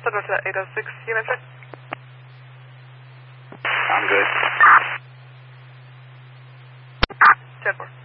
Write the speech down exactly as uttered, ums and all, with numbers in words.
signal to eight oh six unit check. I'm good. ten four.